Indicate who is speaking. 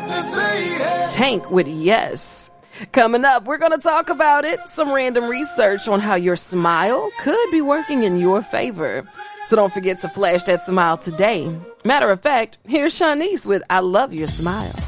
Speaker 1: Tank with Yes. Coming up, we're going to talk about it. Some random research on how your smile could be working in your favor. So don't forget to flash that smile today. Matter of fact, here's Shanice with I Love Your Smile.